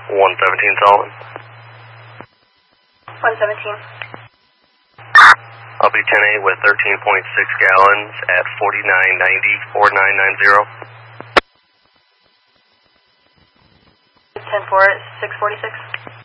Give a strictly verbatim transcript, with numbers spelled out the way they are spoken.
one seventeen solid. one seventeen. I'll be ten eight with thirteen point six gallons at forty-nine ninety, forty-nine ninety. ten four at six forty-six.